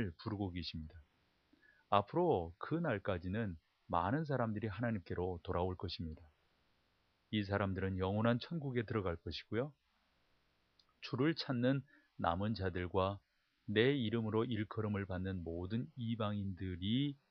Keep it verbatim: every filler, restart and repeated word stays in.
하나님을 부르고 계십니다. 앞으로 그 날까지는 많은 사람들이 하나님께로 돌아올 것입니다. 이 사람들은 영원한 천국에 들어갈 것이고요. 주를 찾는 남은 자들과 내 이름으로 일컬음을 받는 모든 이방인들이